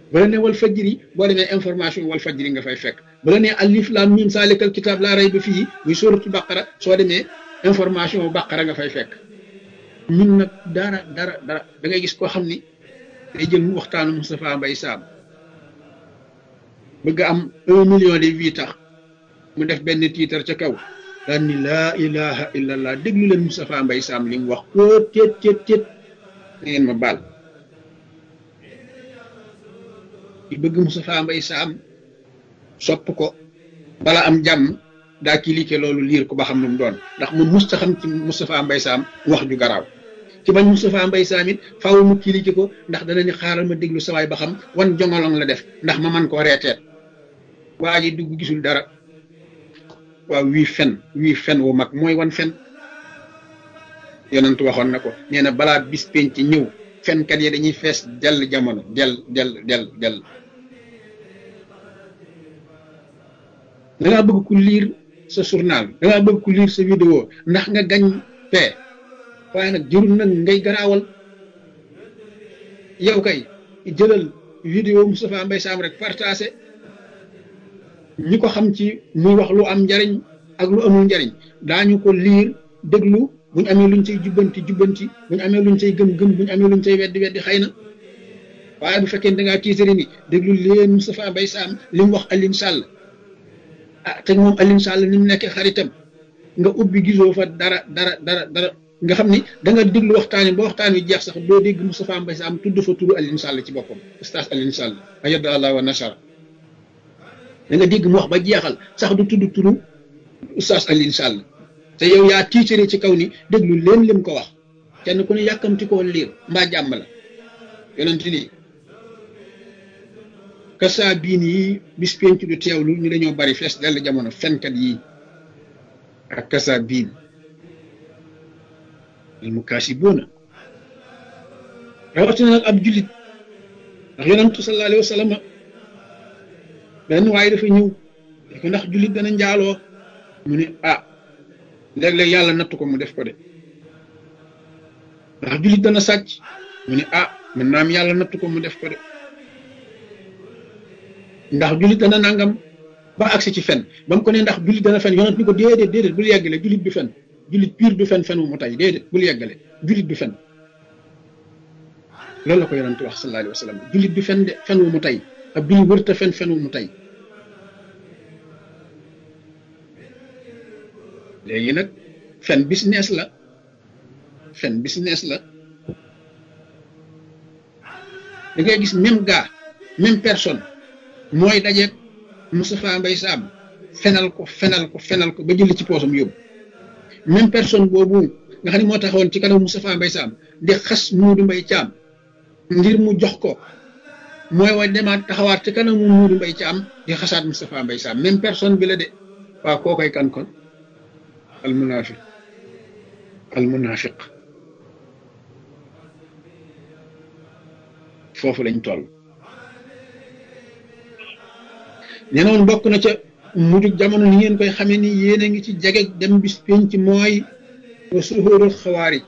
bala ne wal fajri boo demee information wal fajri nga fay fekk bala ne alif lam mim salikal kitab laa rayba fii muy sóoratu baqara soo demee information baqara nga fay fekk. ñun nag dara da ngay gis koo xam ni day jël mu waxtaanu Moustapha Mbaye Sam bëgg am 1 million de vues tax mu def benn tiitar ca kaw daan ni laa ilaha illallah déglu leen Moustapha Mbaye Sam li mu wax ko téet na ngeen ma baal di bëgg Moustapha Mbaye Sam sopp ko bala am jàmm daa cliquer loolu liir ko ba xam lu mu doon ndax mu musta xam ci Moustapha Mbaye Sam wax ju garaaw ci bañ Moustapha Mbaye Sam it faaw mu cliquer ko ndax dana ni xaaral ma déglu sawaay ba xam wan jongolong la def ndax ma man koo reeteet waa ji dugg gisul dara waaw wii fen wu mag mooy wan fen yonent waxoon na ko nee na balaa bis penc ñëw fenkat yi dañuy fees dell jamono del dangaa bëgg ku liir sa journal dangaa bëgg ku liir sa vidéo ndax nga gañ pee waaye nag jërul nag ngay garaawal yow kay jëlal vidéo Moustapha Mbaye Sam rek partagé ñi ko xam ci muy wax lu am njariñ ak lu amul njariñ daañu ko liir déglu buñ amee luñ cay jubbanti buñ amee luñ cay gëm buñ amee luñ cay weddi xëy na waaye bu fekkee dangaa tiitari ni déglu leen Moustapha Mbaye Sam li mu wax Alioune Sall te moom Alioune Sall ni mu nekkee xaritam nga ubbi gisoo fa dara nga xam ni da nga déglu waxtaan ba waxtaan wi jeex sax doo dégg Moustapha Mbaye Sam tudd fa turu Alioune Sall ci boppam ustaas Alioune Sall ayada allah wa nasara da nga dégg mu wax ba jeexal sax du tudd turu ustaas Alioune Sall te yow yaa tiitare ci kaw ni déglu leen lim ko wax kenn ku ne yàkkamti koo liir mbaa jàmm la yonent ni kasa biin yi bis penc du teewlu ñu dañoo bari fees dell jamono fenkat yi ak kasa biin al mukaasibuuna rawatina nag ab jullit ndax yonentu sallallahu alayhi wa sallam benn waaye dafa ñëw ko ndax jullit dana njaaloo mu ne léeg-léeg yàlla nattu ko mu def ko de ndax jullit dana sàcc mu ne mën naa am yàlla nattu ko mu def ko de ndax jullit dana nangam ba agsi ci fen ba mu ko ne ndax jullit dana fen yonent ni ko déedéet bul yeggale jullit du fen jullit pire du fen wu mu tay déedéet bul yeggale jullit du fen loolu la ko yonent wax sallallahu alayhi wa sallam jullit du fen de fen wu mu tay ab jullit wërta fen wu mu tay léegi nag fen business la da ngay gis même gars même personne mooy dajeeg Moustapha Mbaye Sam fenal ko ba jëli ci poosam yóbbu même personne boobu nga xam ne moo taxawoon ci kanam Moustapha Mbaye Sam di xas Modou Mbaye Thiam ngir mu jox ko mooy wa demaat taxawaat ci kanam Modou Mbaye Thiam di xasaat Moustapha Mbaye Sam même personne bi la de waaw koo koy kan kon al munafiq foofu lañ toll nee noonu bokk na ca mujug jamono ni ngeen koy xamee ni yéen a ngi ci jege dem bis penc mooy wa suhurul xawaarij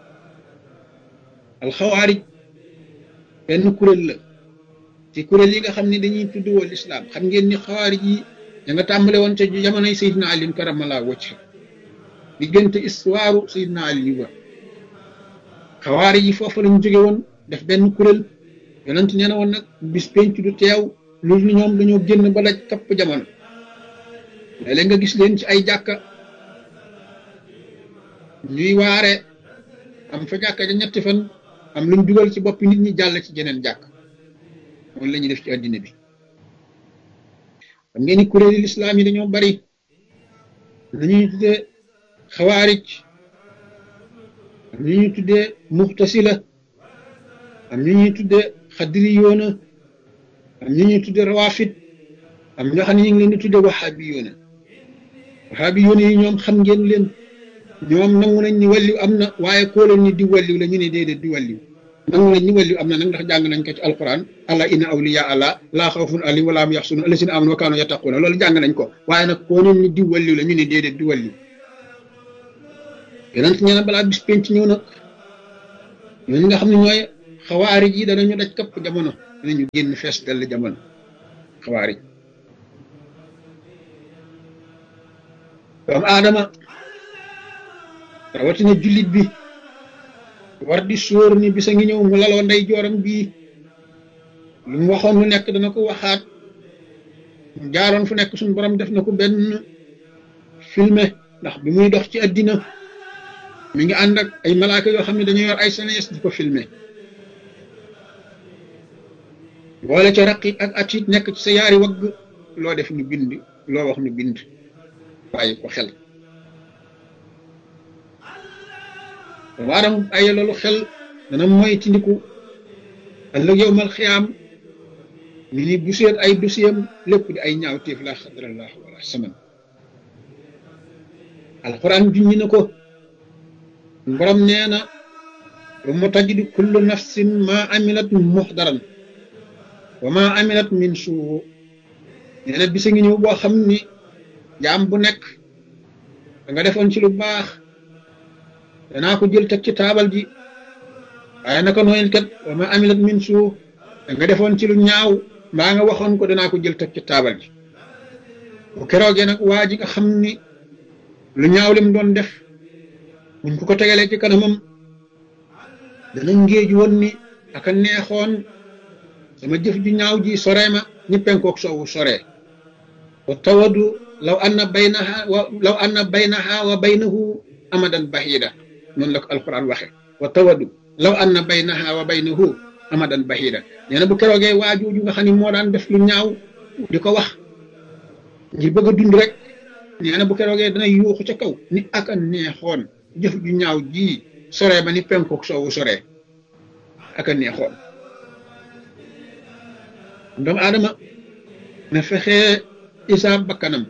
al xawaarij benn kuréel la ci kuréel yi nga xam ne dañuy tudd wal islam xam ngeen ni xawaarij yi da nga tàmbale woon ca jamonoy Seydina Ali karamallahu wajha diggante histoire Seydina Ali ba xawaarij yi foofu lañ jóge woon def benn kuréel yonent nee na woon nag bis penc du teew loolu ni ñoom dañoo génn ba daj kapp jamono léeg-léeg nga gis leen ci ay jàkka ñuy waare am fa jàkka ja ñetti fan am luñ dugal ci boppi nit ñi jàll ci jeneen jàkk loolu la ñuy def ci àddina bi xam ngeen ni kuréeli lislaam yi dañoo bari nañuy tuddee xawaarij am ñu ñuy tuddee muxtasila am ñu ñuy tuddee xadriyoona am ñu ñuy tuddee rawafid am ñoo xam ne ñu ngi leen di tuddee wahabiyoona yi ñoom xam ngeen leen ñoom nangu nañ ni wàlliw am na waaye koo leen ni di wàlliw la ñu ne déedéet di wàlliw nangu nañ ni wàlliw am na nag ndax jàng nañ ko ci alquran ala inna awliya allah laa xawfun alayhim wa laa hum yaxzanun allazina amanu wa kaanu yattaquuna loolu jàng nañ ko waaye nag koo leen ni di wàlliw la ñu ne déedéet di wàlliw yonent nee na balaa bis penc ñëw nag ñooñu nga xam ne ñooy xawaarij yi danañu daj kapp jamono danañu génn fees dell jamono xawaarij doomu aadama rawatina jullit bi war di sóor ni bisa ngi ñëw mu laloo ndey jooram bii lu mu waxoon lu nekk dana ko waxaat mu jaaroon fu nekk suñu borom def na ko benn filmé ndax bi muy dox ci àddina mi ngi ànd ak ay malaaka yoo xam ne dañuy yor ay senes di ko filmé boole ca raqib ak atit nekk ci sa yaari wagg loo def ñu bind loo wax ñu bind bàyyi ko xel waaram ay loolu xel dana moy ci ndiku ëllëg yowmal xiyaam ni ni bu seet ay dossier lépp di ay ñaawteef la xadrallah wala saman alquran junñi na ko borom nee na wa ma tajidu kullu nafsin ma amilat muxdaran wa ma amilat min suu nee na bisa ngi ñëw boo xam ni jaam bu nekk da nga defoon ci lu baax danaa ko jël teg ci taabal ji waaye naka nooyel kat wa ma amilat min suu da nga defoon ci lu ñaaw mbaa nga waxoon ko danaa ko jël teg ci taabal ji bu keroogee nag waa ji nga xam ni lu ñaaw lim doon def buñ ko tegalee ci kanamam dana ngéeju woon ni aka neexoon sama jëf ju ñaaw ji sore ma ni penkook soowu sore wa tawadu law anna baynaha wa baynahu amadan bahida noonu la ko alquran waxe wa tawadu law anna baynaha wa baynahu amadan bahida nee na bu keroogee waajooju nga xam ne moo daan def lu ñaaw di ko wax ngir bëgg a dund rek nee na bu keroogee dana yuuxu ca kaw ni aka neexoon jëf ju ñaaw ji sore ba ni penkook soowu sore aka neexoon doomu aadama na fexee isaab bakkanam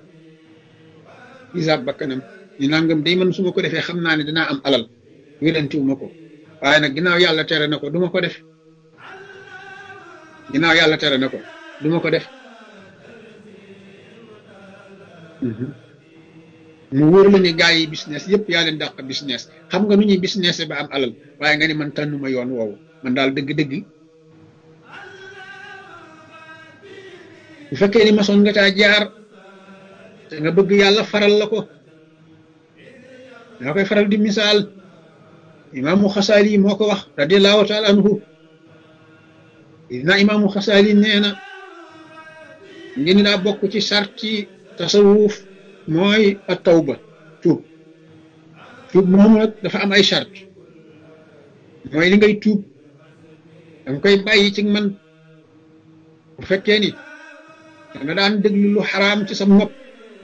ñu nangam day man su ma ko defee xam naa ne dinaa am alal wérantiwuma ko waaye nag ginnaaw yàlla tere na ko duma ko def ginnaaw yàlla tere na ko duma ko def mu wóor la ni gaa yi business yëpp yaa leen dàq business xam nga nu ñuy business ba am alal waaye nga ni man tànnuma yoon woowu man daal dëgg-dëgg bu fekkee ni masoon nga caa jaar te nga bëgg yàlla faral la ko daa koy faral di misaal imaamu xasaali moo ko wax radiallahu taala anhu dina imaamu xasaali nee na ngeen daa bokk ci sarti tasawuf mooy a tawba tuub moom nag dafa am ay sart mooy li ngay tuub danga koy bàyyi ci man bu fekkee ni danga daan déglu lu xaraam ci sa nopp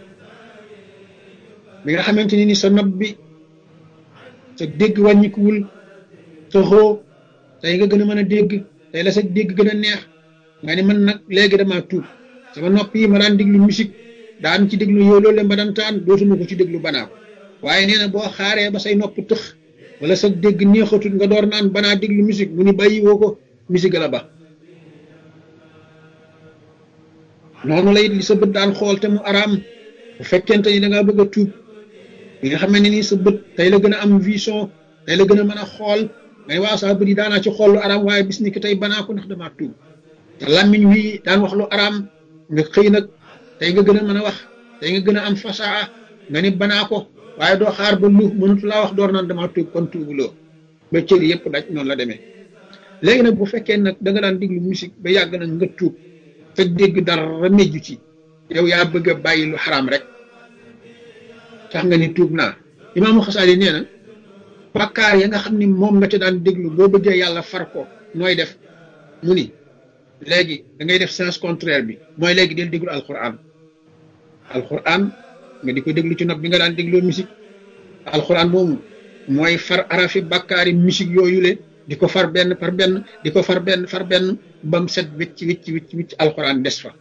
bi nga xamante ni sa nopp bi sa dégg wàññikuwul sa xoo tey nga gën a mën a dégg tey la sa dégg gën a neex nga ni man nag léegi dama tuub sama nopp yi ma daan déglu musique daan ci déglu yow loolu ma daan taan dootuma ko ci déglu banaa ko waaye nee na boo xaaree ba say nopp tëx wala sa dégg neexatul nga door naan banaa déglu musique mu ni bàyyi woo ko musique la ba noonu la it li sa bët daan xool te mu araam bu fekkente ni da ngaa bëgg a tuub bi nga xam ne ni sa bët tey la gën a am vision tey la gën a mën a xool ngay waa saa bët yi daanaa ci xool lu araam waaye bis ni ki tey banaa ko ndax damaa tuub te làmmiñ wi daan wax lu araam nga xëy nag tey nga gën a mën a wax tey nga gën a am fasaa nga ni banaa ko waaye doo xaar ba lu mënut laa wax door naan damaa tuub kon tuubuloo ba cër yëpp daj noonu la demee léegi nag bu fekkee nag da nga daan déglu musique ba yàgg nag nga tuub te dégg dara mejju ci yow yaa bëgg a bàyyi lu xaraam rek tax nga ni tuub naa imaamu xasaali nee na bàkkaar ya nga xam ni moom nga ca daan déglu boo bëggee yàlla far ko nooy def mu ni léegi da ngay def sens contraire bi mooy léegi del déglu alquran nga di ko déglu ci nopp bi nga daan dégloo musique alquran moomu mooy far arafi bàkkaari musique yooyu le di ko far benn par benn di ko far benn bam set wicc alquran des fa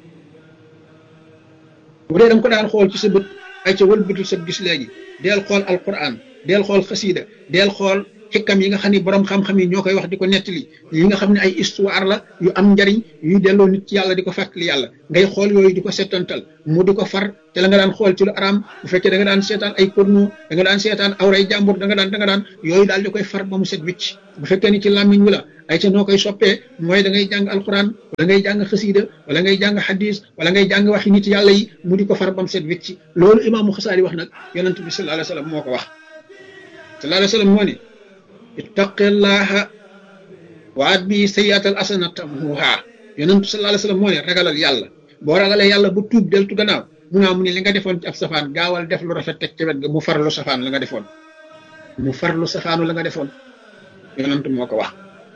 bu dee da nga ko daan xool ci sa bët ay ca wëlbatul sa gis léegi deel xool alquran deel xool xasiida deel xool xikam yi nga xam ne borom xam-xam yi ñoo koy wax di ko nettali yi nga xam ne ay histoire la yu am njariñ yuy delloo nit ci yàlla di ko fàttali yàlla ngay xool yooyu di ko settantal mu di ko far te la nga daan xool ci lu araam bu fekkee da nga daan seetaan ay porno da nga daan seetaan awray jàmbur da nga daan yooyu daal di koy far ba mu set wicc bu fekkee ni ci làmmiñ wi la ay ca noo koy soppee mooy da ngay jàng alquran wala ngay jàng xasiida wala ngay jàng hadis wala ngay jàng waxi nit yàlla yi mu di ko far ba mu set wicc loolu imaamu Xasaali wax nag yonent bi sallallahu alayhi wa sallam moo ko wax sallallahu alayhi wa sallam moo ne ittaqillaha waat bi sayyiatal asana tamhuha yonent sallallahu alayhi wa sallam moo ne ragalal yàlla boo ragalee yàlla bu tuub deltu gannaaw mu ne li nga defoon ci ab safaan gaawal def lu rafet teg ci wet ga mu farlu safaan la nga defoon mu farlu safaanu la nga defoon yonent moo ko wax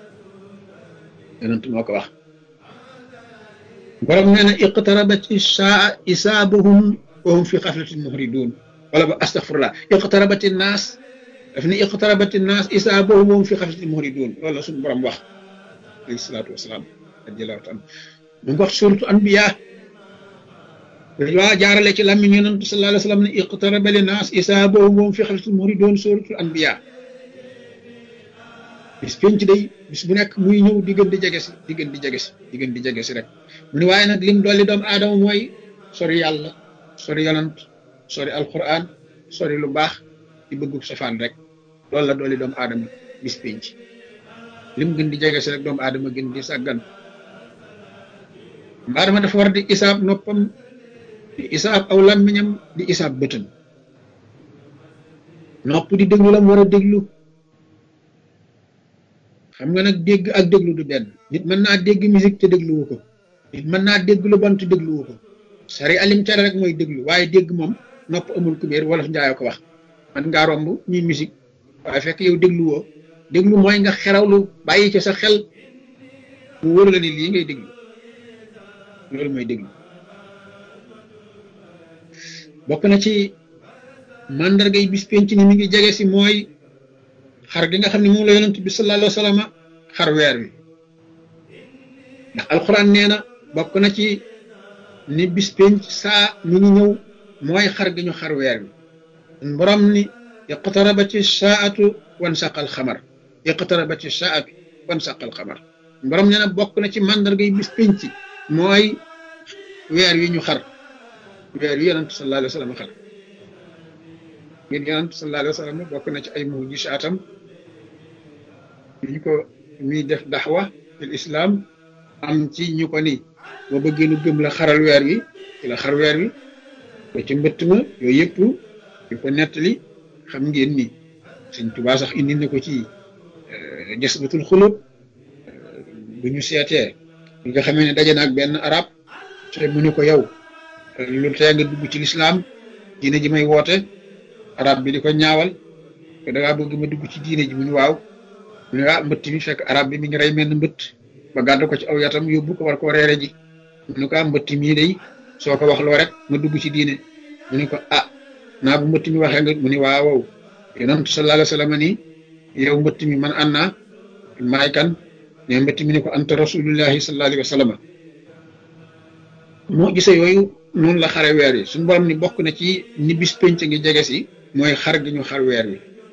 borom nee na iqtarabat isaa isaabuhum wa hum fi xaflatin muhridun wala ba astaghfirullah iqtarabat innaas daf ne iqtarabat innaas isaabuhum wa hum fi xaflatin muhridun loolu la suñu borom wax alayhi salaatu wasalaam radiyallahu taala mu ngi wax suratu anbiya waa jaarale ci làmmiñ yonent sallallahu alayhi wa sallam ne iqtaraba linnaas isaabuhum wa hum fi xaflatin muhridun suratu anbiya bis penc day bis bu nekk muy ñëw di gën di jege si rek mu ne waaye nag lim dolli doomu aadama mooy sori yàlla sori yonant sori alquran sori lu baax di bëggu safaan rek loolu la dolli doomu aadama bis penc lim gën di jege si rek doomu aadama gën di sàggan doomu aadama dafa war di isaab noppam di isaab aw làmmiñam di isaab bëtam nopp di déglu la mu war a déglu xam nga nag dégg ak déglu du benn nit mën naa dégg musique te dégluwu ko nit mën naa dégg lu bon te dégluwu ko sari alim tere rek mooy déglu waaye dégg moom nopp amul kubéer wolof njaayoo ko wax man ngaa romb ñuy musique waaye fekk yow dégluwoo déglu mooy nga xerawlu bàyyi ci sa xel mu wóor la ni lii ngay déglu loolu mooy déglu bokk na ci mandargay bis penc ni mi ngi jege si mooy xar gi nga xam ne moom la yonent bi sallallahu alayhi wa sallam xar weer wi ndax alquran nee na bokk na ci ni bis penc saa mi ngi ñëw mooy xar gi ñu xar weer wi borom ni iqtarabati saatu wansaqal xamar iqtarabati saatu wansaqal xamar borom nee na bokk na ci mandargay bis penc mooy weer wi ñu xar weer wi yonent sallallahu alayhi wa sallam xar ngeen yonent sallallahu alayhi wa sallam bokk na ci ay mujisaatam ñu ko muy def daxwa fil islam am ci ñu ko ni boo bëggee nu gëm la xaral weer wi ci la xar weer wi ba ci mbëtt ma yooyu yëpp yu ko nettali xam ngeen ni Sëñ Tuubaa sax indi na ko ci Jasbatul Xulub bu ñu seetee bi nga xamee ne daje na ak benn arab te mu ne ko yow lu tee nga dugg ci lislaam diine ji may woote arab bi di ko ñaawal ko da ngaa bëgg ma dugg ci diine ji mu ñu waaw mu ne waa mbëtt mi fekk arab bi mi ngi rey mel ni mbëtt ba gàddu ko ci aw yatam yóbbu ko war koo reere ji mu ne ko mbëtt mii day soo ko wax loo rek ma dugg ci diine mu ne ko naa bu mbëtt mi waxee nga mu ne waaw wow yonent sallallahu alayhi wa sallam ni yow mbëtt mi man an naa maay kan ne mbëtt mi ne ko anta rasulullahi sallallahu alayhi wa sallam moo gisee yooyu noonu la xare weer yi suñu borom ni bokk na ci ni bis penc ngi jege si mooy xar gi ñu xar weer wi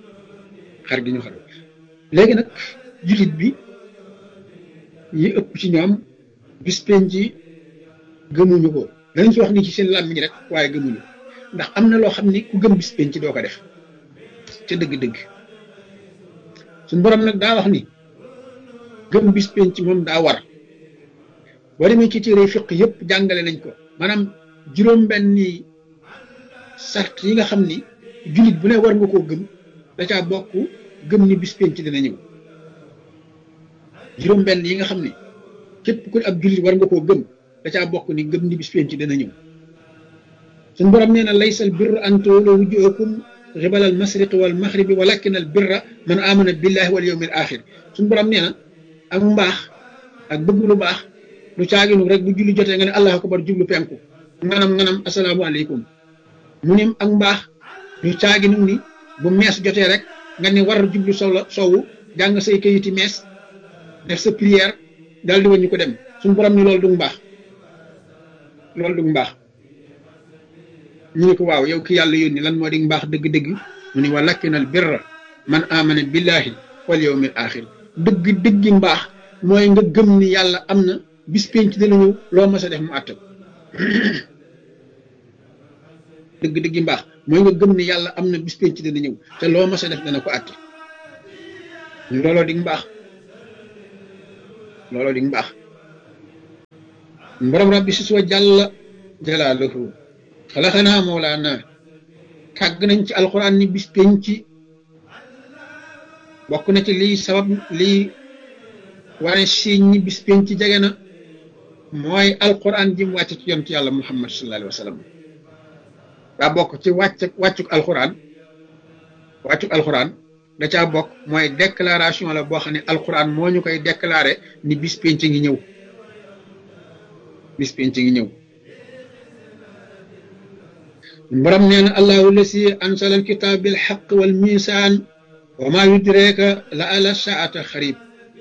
léegi nag jullit bi yi ëpp ci ñoom bis penc gëmuñu ko danañ si wax ni ci seen làmmiñ rek waaye gëmuñu ndax am na loo xam ni ku gëm bis penc doo ko def ca dëgg-dëgg suñu borom nag daa wax ni gëm bis penc moom daa war boo demee ci téere fiq yëpp jàngale nañ ko maanaam juróom-benni sart yi nga xam ni jullit bu ne war nga koo gëm da caa bokk gëm ni bis penc dina ñëw juróom-benn yi nga xam ni képp ku ab jullit war nga koo gëm da caa bokk ni gëm ni bis penc dina ñëw suñu borom nee na laysal birra an tuwallu wujuhakum qibala al mashriqi wal maghribi walakin al birra man amana billahi wal yawmil axir suñu borom nee na ak mbaax ak bëgg lu baax lu caaginu rek bu julli jotee nga ne allahu akbar jublu penku nganam asalaamaaleykum mu ne ak mbaax lu caaginu ni bu mees jotee rek nga ne war jublu sowu jàng say kayiti mees def sa prière daal di wañu ko dem suñu borom ni loolu du mbaax ñu ne ko waaw yow ki yàlla yónni lan moo di mbaax dëgg-dëgg mu ne walakinal birra man amana billahi wal yawmil axir dëggi mbaax mooy nga gëm ni yàlla am na bis penc dana ñëw loo mas a def mu àtte ko dëggi mbaax mooy nga gëm ni yàlla am na bis penc dana ñëw te loo mas a def dana ko àtte looloo di mbaax borom rabbi si soo jàlla jalaaluhu xalaxanaa mawlaana tàgg nañ ci alquran ni bis penc bokk na ci liy sabab liy wane siiñ ñi bis penc jege na mooy alquran ji mu wàcc ci yonent yàlla muhammad sallallahu alayhi wa sallam daa bokk ci wàccuk alquran da caa bokk mooy déclaration la boo xam ne alquran moo ñu koy déclaré ni bis penc ngi ñëw borom nee na allahu lasi ansala alkitab bil haqq wal misaan wa ma yudrika la ala saata xarib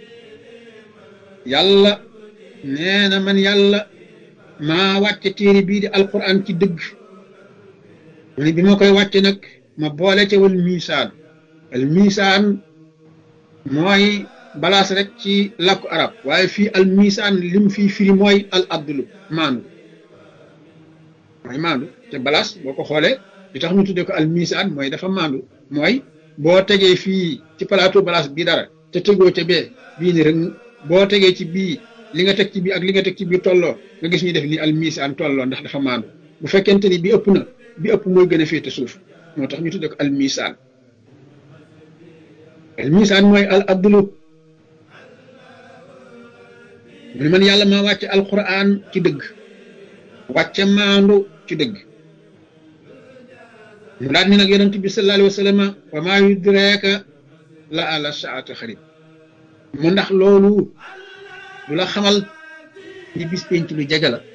yàlla nee na man yàlla maa wàcce téere bii di alquran ci dëgg mu ne bi ma koy wàcce nag ma boole ca wal misaan mooy balaas rek ci làkku arab waaye fii al misaan lim fii firi mooy al adlu maandu te balaas boo ko xoolee li tax ñu tuddee ko al misaan mooy dafa maandu mooy boo tegee fii ci plateau balaas bii dara te tegoo ca bee bii ni rek boo tegee ci bii li nga teg ci bii ak li nga teg ci bii tolloo nga gis ñu def ni al misaan tolloo ndax dafa maandu bu fekkente ni bi ëpp na bi ëpp mooy gën a féete suuf moo tax ñu tuddee ko al misaan mooy al adlu mu ne man yàlla maa wàcce alquran ci dëgg wàcce maandu ci dëgg mu daal ni nag yonent bi sallallahu alayhi wa sallam wa maa yudreeka la ala saata xarib mu ndax loolu du la xamal ni bis penc lu jege la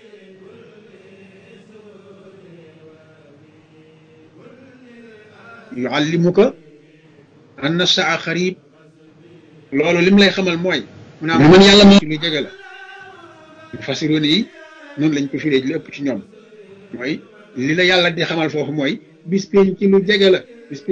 yuallimuka anna saa xarib loolu lim lay xamal mooy mu naa man yàlla moo lu jege la fasiroon yi noonu lañ ko firee li ëpp ci ñoom mooy li la yàlla di xamal foofu mooy bis penc lu jege la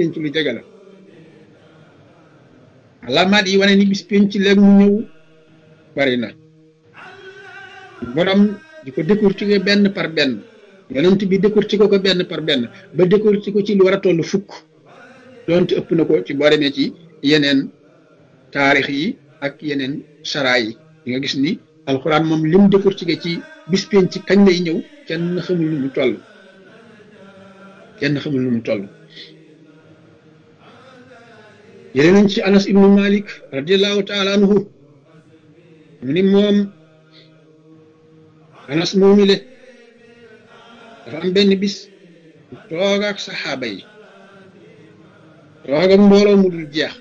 alaamaat yi wane ni bis penc léegi mu ñëw bari na borom di ko décortiquer benn par benn yonent bi décortiquer ko benn par benn ba décortiquer ko ci lu war a toll fukk doonte ëpp na ko ci boo demee ci yeneen taarix yi ak yeneen sara yi di nga gis ni alxuraan moom lim décortiquer ci bis penc kañ lay ñëw kenn xamul nu mu toll yéene nañ ci anas ibnu malik radiallahu taala anhu mu ni moom anas moomi le dafa am benn bis toog ak saxaaba yi toog ak mbooloo mu dul jeex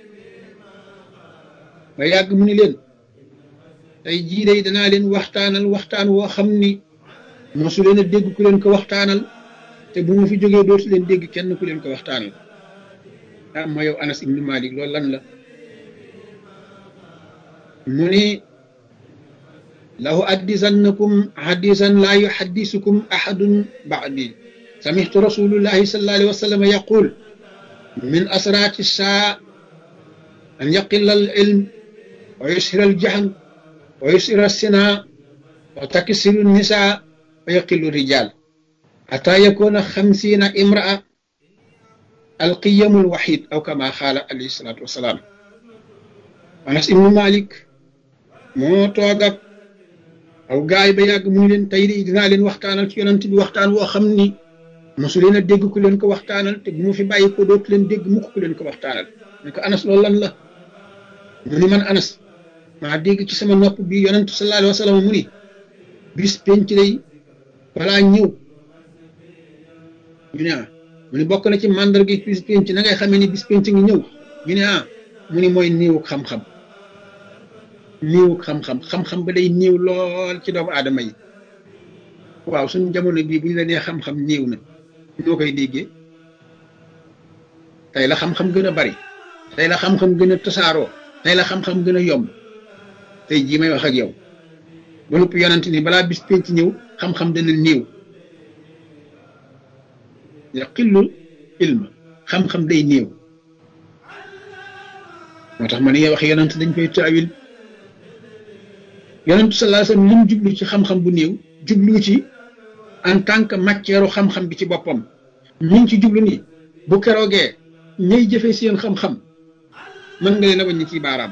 ba yàgg mu ni leen tey jii day danaa leen waxtaanal waxtaan woo xam ni mosu leen a dégg ku leen ko waxtaanal te bu ma fi jógee dootu leen dégg kenn ku leen ko waxtaanal ah ma yow anas ibnu malik loolu lan la mu ni lahu addisannakum hadisan laa yuhaddisukum ahadun ba'di samihtu rasulullahi sallallahu alayhi wa sallam yaqul min asrati saa an yaqilla al ilm wa yushira al jahl wa yusira sina wa taksiru nisa wa yaqillu rijal hatta yakuna 50 imra'a alqiyamul wahid aw kama xaala alayhi salaatu wasalaam anas ibnu malik moo toog ak aw gaay ba yàgg mu ni leen tey de dinaa leen waxtaanal ci yonent bi waxtaan woo xam ni mosu leen a dégg ku leen ko waxtaanal te bu mu fi bàyyi ko dootu leen dégg mukk ku leen ko waxtaanal ne ko anas loolu lan la mu ni man anas maa dégg ci sama nopp bi yonent sallallahu alayhi wa sallam mu ni bis penc lay balaa ñëw ñu ne mu ni bokk na ci màndarga bis penc na ngay xamee ni bis penc ngi ñëw ñu ne mu ni mooy néewuk xam-xam xam-xam ba day néew lool ci doomu aadama yi waaw suñu jamono bii bu ñu la nee xam-xam néew na ñoo koy déggee tey la xam-xam gën a bari tey la xam-xam gën a tasaaroo tey la xam-xam gën a yomb tey jii may wax ak yow ba noppi yonante ni balaa bis penc ñëw xam-xam dana néew yaqillu ilma xam-xam day néew moo tax ma ne wax yonent dañ koy taawil yonent sallallahu alayhi wasallam lim jublu ci xam-xam bu néew jublu ci en tant que matière xam-xam bi ci boppam ñu ngi ci jublu nii bu keroogee ñay jëfe seen xam-xam mën nga leen a wàññi ci baaraam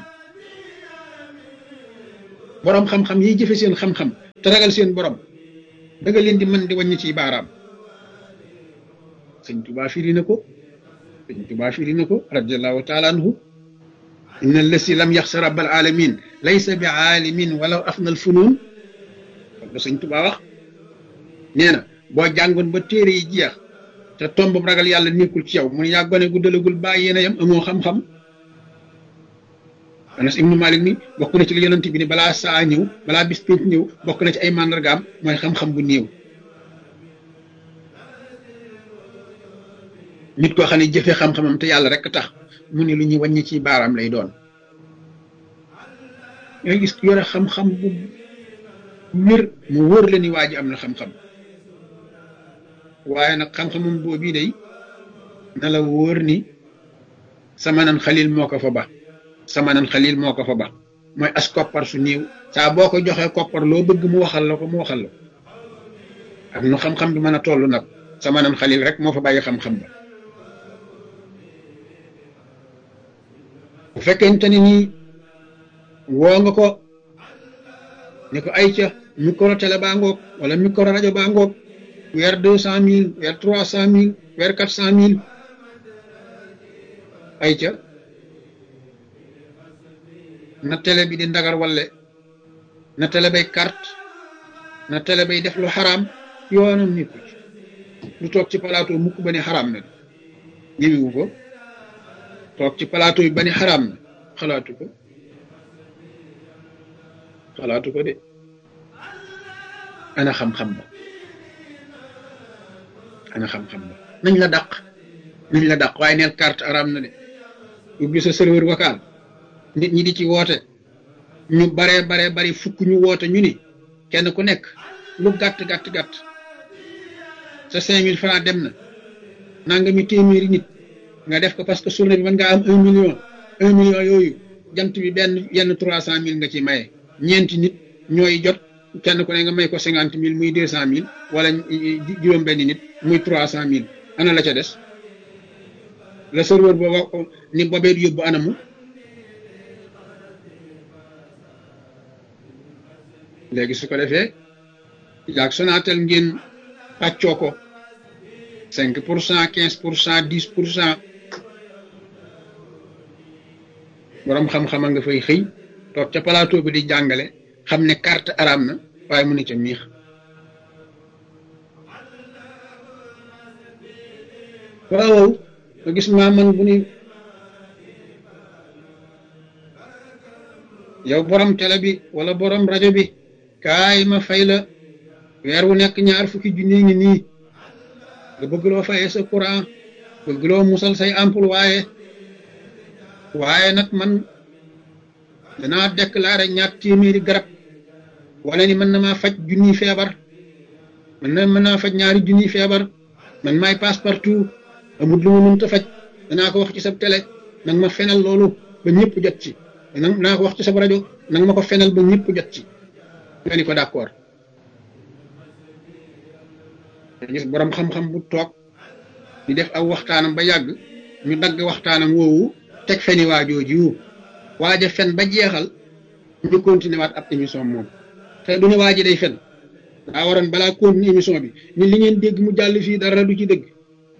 borom xam-xam yiy jëfe seen xam-xam te ragal seen borom da nga leen di mën di wàññi ci baaraam sëñ Tuubaa firi na ko radiyallahu taala anhu inna allasi lam yaxsa rabbal alamin laysa bi aalimin walaw afna al funun la sëñ Tuubaa wax nee na boo jàngoon ba téere yi jeex te tomb ragal yàlla nekkul ci yow mun yaa gone gu dalagul bàyyi yéen a yam amoo xam-xam Anas ibnu Malik ni bokk na ci li yonent bi ni balaa saa ñëw balaa bis pénc ñëw bokk na ci ay màndargaam mooy xam-xam bu néew nit koo xam ne jëfee xam-xamam te yàlla rek tax mu ne lu ñuy wàññi ci baaraam lay doon nga gis yore xam-xam bu wér mu wóor la ni waa ji am na xam-xam waaye nag xam-xamam boobu day na la wóor ni samanan xalil moo ko fa ba mooy as koppar su néew saa boo ko joxee koppar loo bëgg mu waxal la ko ak nu xam-xam bi mën a toll nag samanan xalil rek moo fa bàyyi xam-xam ba bu fekkente ni nii woo nga ko ne ko ay ca micro télé baa ngoog wala micro rajo baa ngoog weer 200 000 weer 300 000 weer 400 000 ay ca na télé bi di ndagar walle na télé bay carte na télé bay def lu xaraam yoonam nekku ci lu toog ci plateau mukk ba ne xaraam na ñëwiwu ko toog ci plateau yi ba ne xaraam na xalaatu ko de ana xam-xam ba nañ la dàq waaye neel carte araam na de ubbi sa serveur vocal nit ñi di ci woote ñu baree bari fukk ñu woote ñu ni kenn ku nekk lu gàtt sa 5000 francs dem na nangami téeméeri nit nga def ko parce que journée bi mën ngaa am 1 million yooyu jant bi yenn 300 000 nga ci maye ñeenti nit ñooy jot kenn ku ne nga may ko 50 000 muy 200 000 wala juróom-benn nit muy 300 000 ana la ca des la serveur booba ni bobee yóbbu anamu léegi su ko defee yaag Sonatel ngeen pàccoo ko 5% 15% 10% borom xam-xama nga fay xëy toog ca plateau bi di jàngale xam ne carte araam na waaye mu ne ca miix waaw nga gis maaman bu ni yow borom télé bi wala borom rajo bi kaay ma fay la weer wu nekk 20 junni ngi nii nga bëgg loo fayee sa courant bëgg loo musal say employé waaye nag man danaa déclaré 2 téeméeri garab wala ni mën na maa faj junniy feebar mën naa faj 2 junniy feebar man maay passe partout amul lu ma mënta faj danaa ko wax ci sa télé nag ma fenal loolu ba ñëpp jot ci danaa ko wax ci sa rajo nag ma ko fenal ba ñëpp jot ci nga ni ko d'accord gis borom xam-xam bu toog di def aw waxtaanam ba yàgg ñu dagg waxtaanam woowu teg feni waajooji waaja fen ba jeexal ñu continuer waat ab émission moom te du ne waaji day fen daa waroon balaa continuer émission bi ni li ngeen dégg mu jàll fii dara du ci dëgg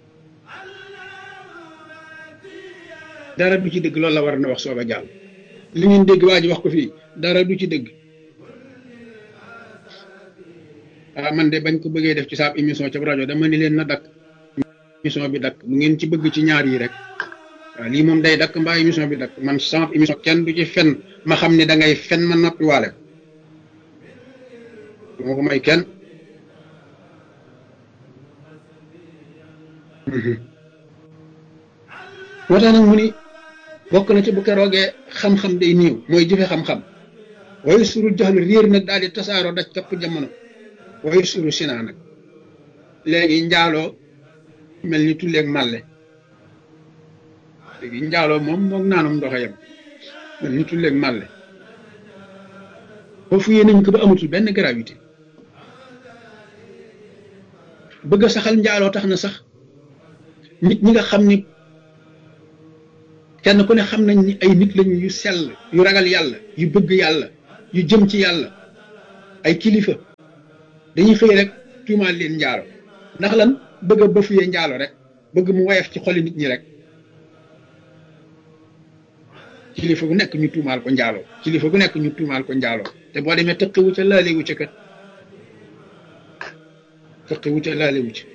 loolu la war na wax soog a jàll li ngeen dégg waaji wax ko fii dara du ci dëgg man de bañ ko bëggee def ci saab émission ca rajo dama ni leen na dakk émission bi dakk bu ngeen ci bëgg ci ñaar yi rek waaw lii moom day dakk mbaa émission bi dakk man sama émission kenn du ci fen ma xam ne da ngay fen ma noppi waale ko moo ko may kenn moo tax nag mu ni bokk na ci bu keroogee xam-xam day néew mooy jëfe xam-xam waaye surul jaxlu réer nag daal di tasaaroo daj kapp jamono waaye suru sinaa nag léegi njaaloo mel ni tulleeg màlle léegi njaaloo moom moog naanum ndoxa yam man ñu tulleeg màlle foofu yéen nañ ko ba amatul benn gravité bëgg a saxal njaaloo tax na sax nit ñi nga xam ni kenn ku ne xam nañ ni ay nit lañu yu sell yu ragal yàlla yu bëgg yàlla yu jëm ci yàlla ay kilifa dañuy xëy rek tuumaal leen njaalo ndax lan bëgg a bëfuyee njaalo rek bëgg mu woyof ci xoli nit ñi rek kilifa gu nekk ñu tuumaal ko njaalo kilifa gu nekk ñu tuumaal ko njaalo te boo demee tëqiwu ca laalewu ca kat tëqiwu ca laalewu ca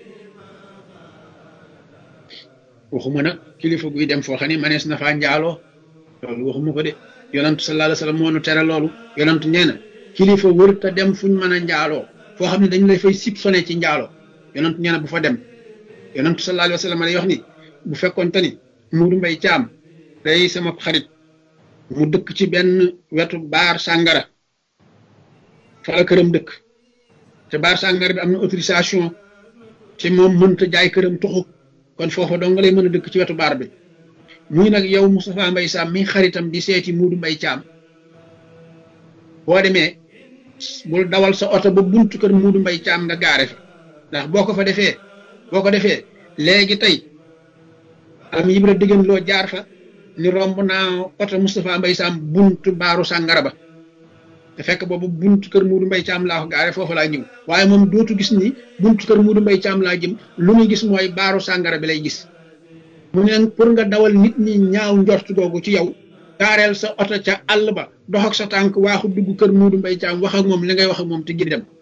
waxuma nag kilifa guy dem foo xam ne manees na faa njaaloo loolu waxuma ko de yonantu sallallahu alayhi wa sallam moo nu tere loolu yonantu nee na kilifa wër te dem fuñ mën a njaaloo foo xam ne dañu lay fay sib sone ci njaaloo yonantu nee na bu fa dem yonantu sallallahu alayhi wa sallam day wax ni bu fekkoon te ni Muudu Mbay Caam day sama xarit mu dëkk ci benn wetu baar sàngara fa la këram dëkk te baar sàngara bi am na autorisation ci moom mënta jaay këram tuxu kon foofa dong nga lay mën a dëkk ci wetu baar bi muy nag yow Moustapha Mbay Sam mi xaritam di seeti Muudu Mbay Caam boo demee bul dawal sa oto ba buntu kër Muudu Mbay Caam nga gaare fa ndax boo ko defee léegi tey am Ibra Dëggan Loo jaar fa ni romb naa oto Moustapha Mbay Sam buntu baaru sàngara ba te fekk boobu buntu kër Muudu Mbay Caam laa ko gaare foofu laa ñëw waaye moom dootu gis ni buntu kër Muudu Mbay Caam laa jëm lu muy gis mooy baaru sàngara bi lay gis mu ne pour nga dawal nit ñi ñaaw njort googu ci yow gaareel sa oto ca àll ba dox ak sa tànk waaxu dugg kër Muudu Mbay Caam wax ak moom li ngay wax ak moom te gi dem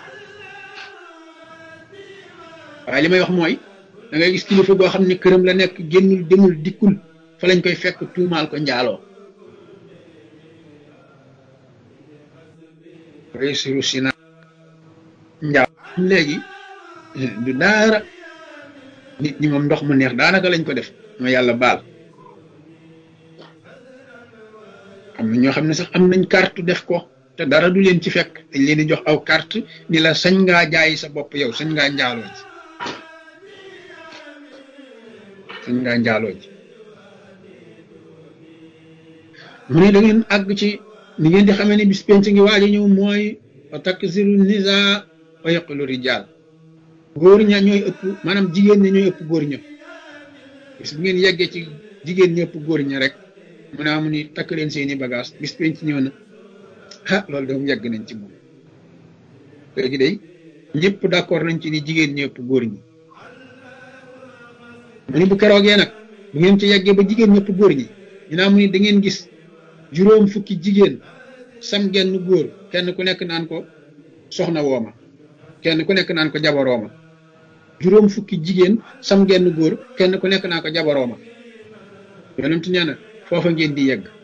waaye li may wax mooy da ngay gis kilifa goo xam ne këram la nekk génnul demul dikkul fa lañ koy fekk tuumaal ko njaaloo réussiru sina njaaw léegi du daara nit ñi moom ndox mu neex daanaka lañ ko def ma yàlla baal am na ñoo xam ne sax am nañ carte def ko te dara du leen ci fekk dañ leen di jox aw carte ni la sañ ngaa jaay sa bopp yow sañ ngaa njaaloo ji sañ ngaa njaaloo ji mu ne da ngeen àgg ci ni ngeen di xamee ne bis penc ngi waaj a ñëw mooy wa taksiru nisa wa yaqulu rijal góor ña ñooy ëpp maanaam jigéen ña ñooy ëpp góor ña bis bu ngeen yeggee ci jigéen ña ëpp góor ña rek mu ne amu ni takk leen seeni bagage bis penc ñëw na ah loolu de yegg nañ ci moom léegi day ñëpp d'accord nañ ci ni jigéen ña ëpp góor ñi mu ni bu keroogee nag bu ngeen ci yeggee ba jigéen ña ëpp góor ñi ñu ne amu ni da ngeen gis juróom fukki jigéen sam genn góor kenn ku nekk naan ko soxna wooma kenn ku nekk naan ko jabarooma juróom fukki jigéen sam genn góor kenn ku nekk naan ko jabarooma yonent nee na foofa ngeen di yegg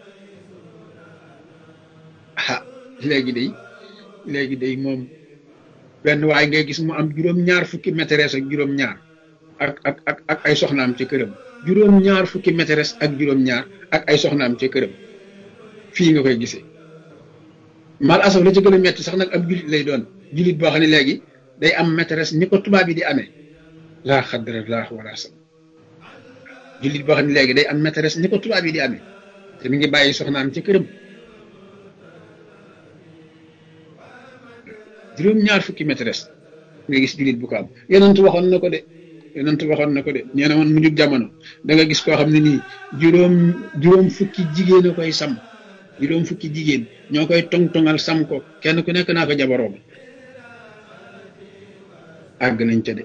ah léegi day moom benn waay ngay gis mu am juróom-ñaar fukki maîtresse ak juróom-ñaar ak ay soxnaam ca këram juróom-ñaar fukki maîtresse ak juróom-ñaar ak ay soxnaam ca këram fii nga koy gisee mal asaf la ci gën a metti sax nag ab julit lay doon julit boo xam ne léegi day am maîtresse ni ko tubaab yi di amee laa xadrallah wala sam julit boo xam ne léegi day am maîtresse ni ko tubaab yi di amee te mi ngi bàyyi soxnaam ci këram juróom-ñaar fukki maîtresse nga gis julit bu ko am yonent waxoon na ko de nee na woon mu jug jamono da nga gis koo xam ne nii juróom fukki jigéen a koy sam juróom fukki jigéen ñoo koy tong-tongal sam ko kenn ku nekk naa ko jabaroom àgg nañ ca de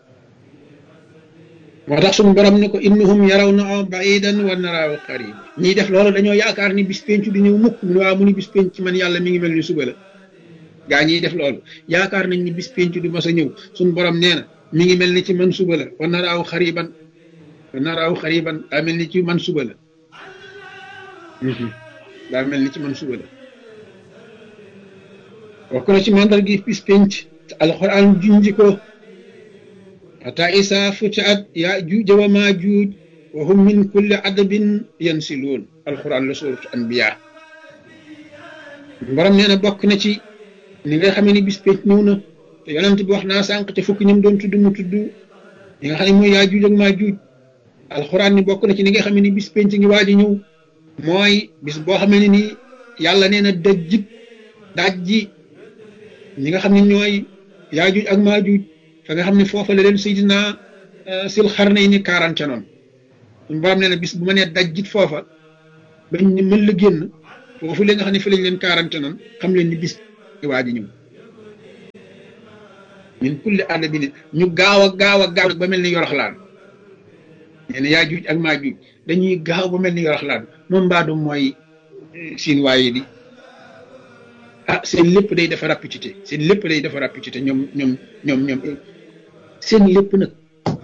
moo tax suñu borom ne ko innahum yarawnahu ba'idan wa naraahu qariib ñiy def loolu dañoo yaakaar ni bis penc di ñëw mukk mu ne waaw mu ni bis penc man yàlla mi ngi mel ni suba la gaa ñiy def loolu yaakaar nañ ni bis penc du mas a ñëw suñu borom nee na mi ngi mel ni ci man suba la wa naraahu xariban daa mel ni ci man suba la daa mel ni ci man suba la wax ko na ci mandal gi bis penc alquran junji ko ata isa futiat yaajuuj wa maajuuj wa hum min kulli adabin yansiluun alquran la suuratu anbiya borom nee na bokk na ci ni nga xamee ni bis penc ñëw na te yonent bi wax naa sànq te fukki ñoom doon tudd mu tudd ñi nga xam ne mooy yaajuuj ak maajuuj alquran ni bokk na ci ni nga xamee ni bis penc ngi waaj a ñëw mooy bis boo xamee ne nii yàlla nee na daaj ji ñi nga xam ne ñooy yaajuj ak maajuj fa nga xam ne foofa la leen Seydina sil xarnayni kaaraan ca noonu suñu borom nee na bis bu ma nee dajjit foofa bañ ni mën la génn foofu la nga xam ne fi lañ leen kaarante noonu xam leen ni bis waa ji ñëw min kulli àll bi nit ñu gaaw ba mel ni yoroxlaan nee na yaajuj ak maajuj dañuy gaaw ba mel ni yoroxlaan moom mbaadu mooy siin waaye di seen lépp day dafa rapidité ñoom seen lépp nag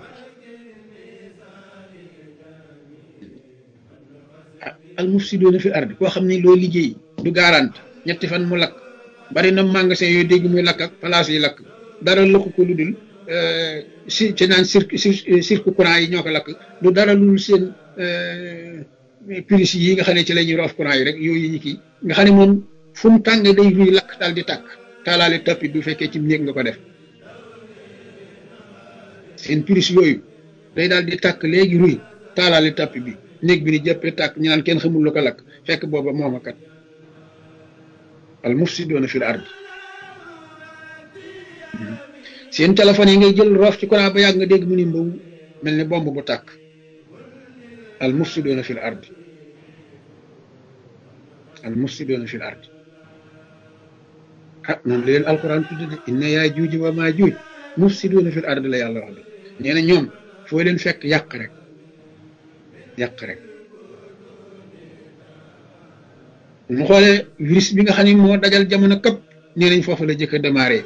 al mufsidoona fi ardi koo xam ne loo liggéey du garante ñetti fan mu lakk bari na magasin yooyu dégg muy lakk ak place yi lakk dara lakk ko lu dul ci naan cirque courant yi ñoo ko lakk du dara lu dul seen prise yi nga xam ne ci la ñuy roof courant yi rek yooyu ñi kii nga xam ne moom fu mu tàng day ruy lakk daal di tàkk taalaale tapis du fekkee ci néeg nga ko def seen prise yooyu day daal di tàkk léegi ruy taalaale tapis bi néeg bi ni jëppee tàkk ñu naan kenn xamul lu ko lakk fekk booba mooma kat al mufsidoona fil ard seen téléphone yi ngay jël roof ci courant ba yàgg nga dégg mu ni mbaw mel ni bomb bu tàkk al mufsidoona fil ard al mufsidoona fil ard noonu la leen alquran tudde de inna yaajuuj wa maajuuj mufsidoona fil ard la yàlla wax de nee na ñoom foo leen fekk yàq rek mu xoolee virus bi nga xam ne moo dajal jamono këpp nee nañ foofu la jëkk a démarré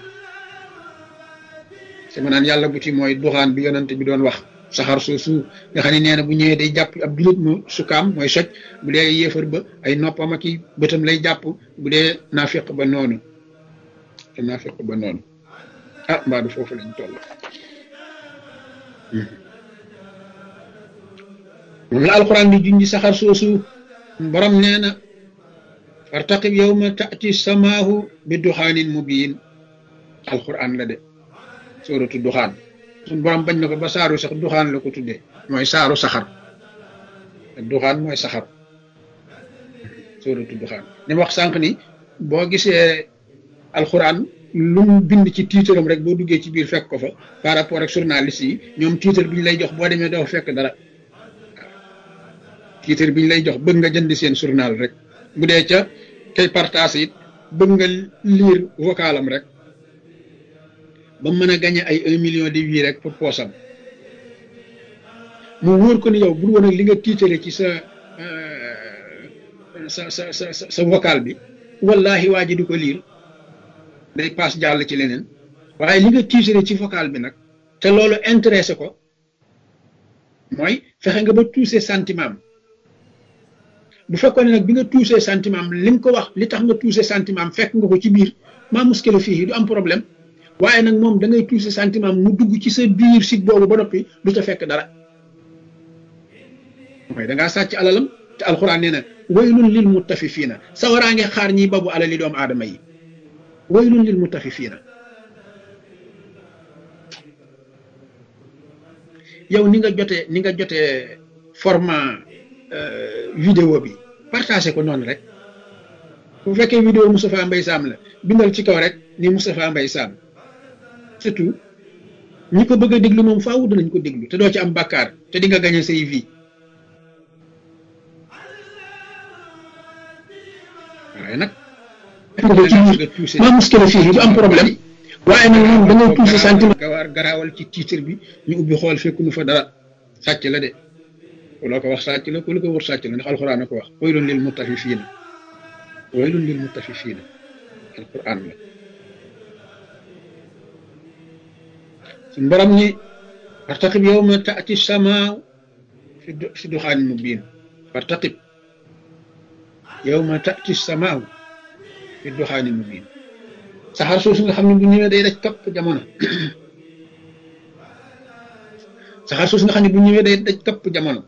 sama naan yàlla bu ci mooy duxaan bi yonante bi doon wax saxar soosu nga xam ne nee na bu ñëwee day jàpp ab julit mu sukaam mooy soj bu dee yéefar ba ay noppam ak i bëtam lay jàpp bu dee naafiq ba noonu mbaadu foofu lañ toll moom la alquran di junji saxar soosu borom nee na fartaqib yawma taati samaahu bi duxaanin mubiin alquran la de sóoratu duxaan suñ borom bañ na ko ba saaru sax duxaan la ko tuddee mooy saaru saxar duxaan mooy saxar sóoratu duxaan ni wax sànq ni boo gisee alquran lu mu bind ci tiitaram rek boo duggee ci biir fekk ko fa par rapport ak journaliste yi ñoom tiitar bi ñu lay jox boo demee doo fekk dara tiitar bi ñu lay jox bëgg nga jënd seen journal rek bu dee ca kay partage it bëgg nga lire vocalam rek ba mën a gagné ay 1 million de vues rek pour poosam mu wóor ko ni yow bu woon ak li nga tiitale ci sa vocal bi wallahi waa ji du ko lire day pass jàll ci leneen waaye li nga tiitale ci vocal bi nag te loolu intéressé ko mooy fexe nga ba touché sentiment bu fekkoon ne nag bi nga touché sentiment li nga ko wax li tax nga touché sentiment fekk nga ko ci biir maa muskila fii du am problème waaye nag moom da ngay touché sentiment mu dugg ci sa biir site boobu ba noppi du ca fekk dara mooy da ngaa sàcc alalam te alxuraan nee na waylun lil mutafifiina sawaraa ngi xaar ñiy babu alali doomu aadama yi waylun lil mutafifiina yow ni nga jotee format vidéo bi partagé ko noonu rek bu fekkee vidéo Moustapha Mbaye Sam la bindal ci kaw rek ni Moustapha Mbaye Sam surtout ñi ko bëgg a déglu moom faaw danañ ko déglu te doo ci am bàkkaar te di nga gagné say vie waaye nag maa muskila fii du am problème waaye nag moom da ngay touché sentiment garaawal ci titre bi ñu ubbi xool fekk nu fa dara sàcc la de loo ko wax sàcc la ku lu ko wër sàcc la ndax alquran a ko wax waylun lil mutafifiina alquran la suñ borom ñi fartaqib yawma taati samaa fi duxaanin mubiin fartaqib yawma taati samaa fi duxaanin mubiin saxaar soosu nga xam ne bu ñëwee day daj kapp jamono saxaar soosu nga xam ne bu ñëwee day daj kapp jamono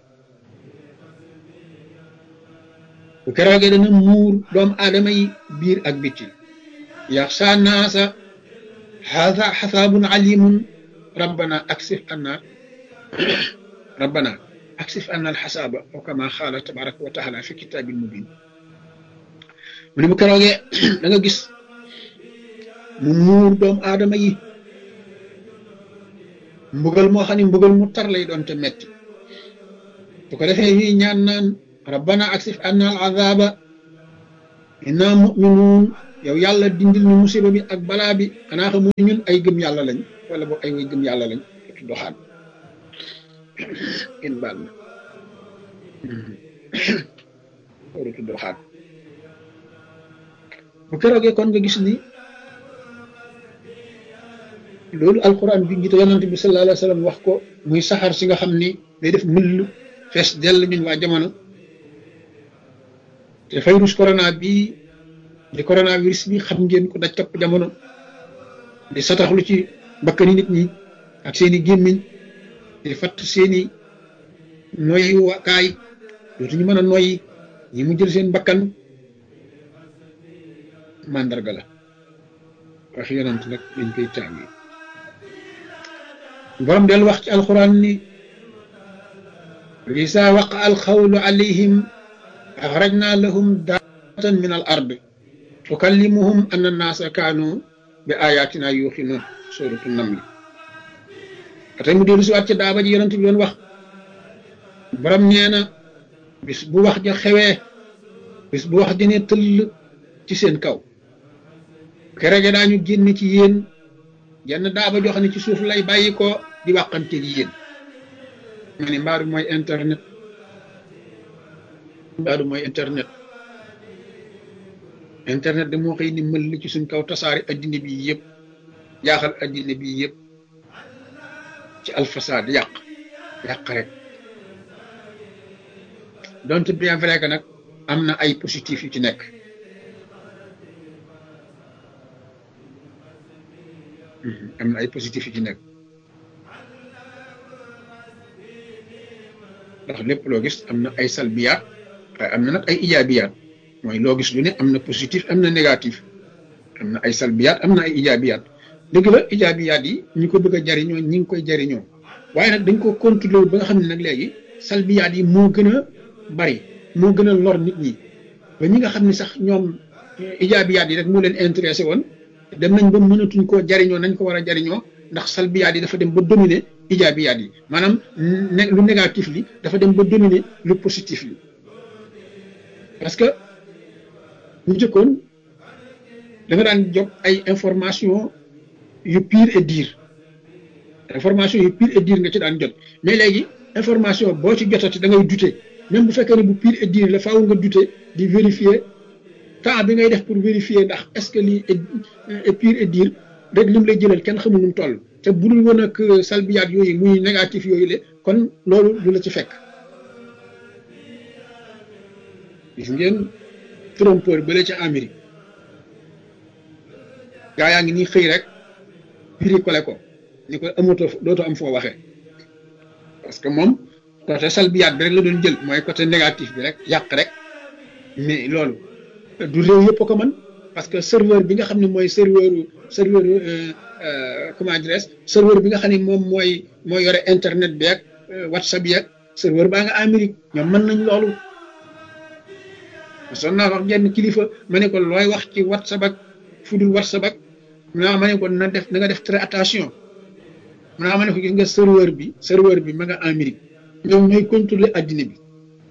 bu keroogee dana muur doomu aadama yi biir ak bitti yaxsa naasa haza xasaabun alimun rabbana aksif anna rabbana aksif anna al xasaaba wa kama xaala tabaraka wa taala fi kitaabil mubin mu ne bu keroogee da nga gis mu muur doomu aadama yi mbugal moo xam ne mbugal mu tar lay doon te metti bu ko defee ñuy ñaan naan rabbana aksif anna al azaba inna muminuun yow yàlla dindil ñu musiba bi ak balaa bi xanaa xamu ñun ay gëm yàlla lañ wala boog ay way gëm yàlla lañ doxaan in baal ma waratu doxaan bu keroogee kon nga gis ni loolu alquran bi ngi te yonante bi sallallahu alayhi wa sallam wax ko muy saxaar si nga xam ni day def mëll fees dell ñun waa jamono te virus corona bi di coronavirus bi xam ngeen ko daj kapp jamono di sataxlu ci bakkani nit ñi ak seeni gémmiñ di fatt seeni noyyi wakaay dootuñu mën a noyyi ñi mu jël seen bakkan mandarga la wax yonant nag dañ koy tàngi borom del wax ci alquran ni lisa waqa alxawlu alayhim axrajna lahum daatan min al ard tukallimuhum anna annaasa kaanu bi ayatina yuqinun suratu namli atay mu dellu si waat ci daaba ji yonent bi doon wax borom nee na bis bu wax ja xewee bis bu wax ja ne tëll ci seen kaw kere ja daañu génn ci yéen jenn daaba joo xam ne ci suuf lay bàyyi ko di waxante gi yéen ma ne mbaadu mooy internet mbaadu mooy internet de moo xëy ni mël ci suñ kaw tasaari addina bi yëpp jaaxal addina bi yëpp ci alfasaad yàq rek donte bien vrai que nag am na ay positif yu ci nekk am na ay positif yu ci nekk ndax lépp loo gis am na ay salbiyaat waaye am na nag ay ijaabiyaat mooy loo gis lu ne am na positif am na négatif am na ay salbiyaat am na ay ijaabiyaat dëgg la ijaabiyaat yi ñi ko bëgg a jariñoo ñi ngi koy jariñoo waaye nag dañ ko contrôler ba nga xam ne nag léegi salbiyaat yi moo gën a bari moo gën a lor nit ñi ba ñi nga xam ne sax ñoom ijaabiyaat yi rek moo leen intéressé woon dem nañ ba mënatuñ koo jariñoo nañ ko war a jariñoo ndax salbiyaat yi dafa dem ba dominer ijaabiyaat yi maanaam lu négatif li dafa dem ba dominer lu positif li parce que ñu jëkkoon da nga daan jot ay information yu pire et dire information yu pire et dire nga ci daan jot mais léegi information boo ci jotati da ngay douter même bu fekkee ne bu pire et dire la faaw nga douter di vérifier temps bi ngay def pour vérifier ndax est-ce que lii est pire et dire rek lim lay jëlal kenn xamul nu mu toll te bu dul woon ak salbiyaat yooyu muy négatif yooyu le kon loolu du la ci fekk gis ngeen trompeur bële ca Amérique gaa yaa ngi nii xëy rek piri-kole ko ni ko amatoo dootoo am foo waxee parce que moom côté salbiyaat bi rek la doon jël mooy côté négatif bi rek yàq rek mais loolu du réew yëpp ko mën parce que serveur bi nga xam ne mooy serveur comment dirais-je serveur bi nga xam ne moom mooy yore internet bi ak WhatsApp yi ak serveur baa nga Amérique ñoom mën nañ loolu son naa wax genn kilifa ma ne ko looy wax ci WhatsApp ak fudul WhatsApp ak ma ne ko na nga def très attention ma ne ko gis nga serveur bi ma nga Amérique ñoom ñooy contrôler addina bi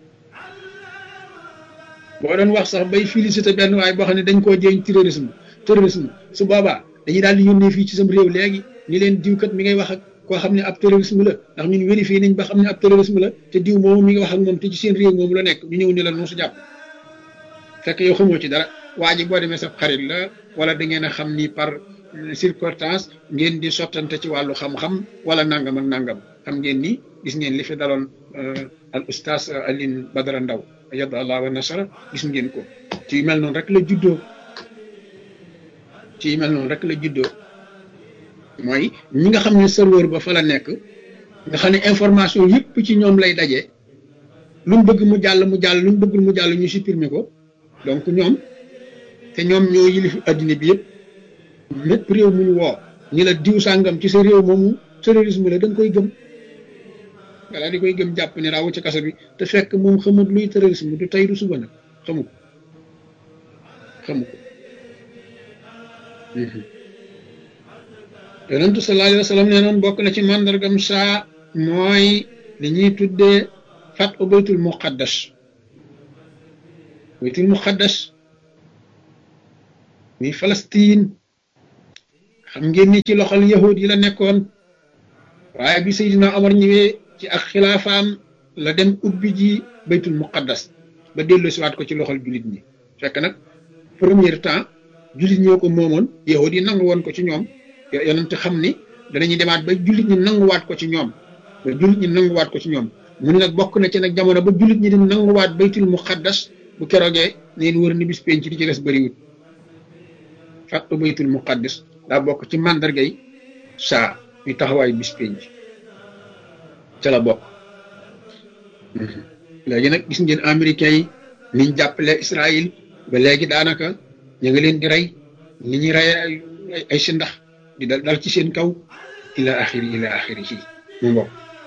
boo doon wax sax bay félicité benn waaye boo xam ne dañ koo jéeñ terrorisme su boobaa dañuy daal di yónnee fii ci sam réew léegi ni leen diwkat mi ngay wax ak koo xam ne ab terrorisme la ndax ñun vérifié nañ ba xam ne ab terrorisme la te diw moomu mi ngi wax ak moom te ci seen réew moomu la nekk ñu ñëw ni la nu su jàpp fekk yow xamoo ci dara waa ji boo demee sa xarit la wala da ngeen a xam ni par circonstance ngeen di sottante ci wàllu xam-xam wala nangam ak nangam xam ngeen ni gis ngeen li fi daloon al oustaz Alioune Badara Ndaw yadda allah wa nasara gis ngeen ko ci yu mel noonu rek la juddoo mooy ñi nga xam ne serveur ba fa la nekk nga xam ne information yëpp ci ñoom lay daje lu mu bëgg mu jàll lu mu bëggul mu jàll ñu supprimer ko donc ñoom te ñoom ñoo yilif addina bi yëpp lépp réew mu ñu woo ñi la diw sàngam ci sa réew moomu terrorisme la da nga koy gëm nga daal di koy gëm jàpp ne raawu ci kaso bi te fekk moom xamut luy terrorisme du tey du suba nag xamu ko yonentu sallallahu alayhi wa sallam nee noon bokk na ci màndargam saa mooy li ñuy tuddee fat u baytul muqaddas muy Palestine xam ngeen ni ci loxol yahud yi la nekkoon waaye bi Seydina Omar ñëwee ci ak xilaafaam la dem ubbi ji baytul muqaddas ba dellu siwaat ko ci loxol jullit ñi fekk nag premier temps jullit ñoo ko moomoon yahud yi nangu woon ko ci ñoom yonent xam ni danañuy demaat ba jullit ñi nanguwaat ko ci ñoom mu ne nag bokk na ci nag jamono ba jullit ñi di nanguwaat baytul muqaddas bu keroogee neen wër ni bis penc di ci des bëriwut fàttu baytul muqaddas daa bokk ci màndargay saa yu taxawaay bis penc ca la bokk léegi nag gis ngeen américains yi niñ jàppale Israël ba léegi daanaka ñu ngi leen di rey ni ñuy rey ay si ndax di dal ci seen kaw ila axiri ci mu mbokk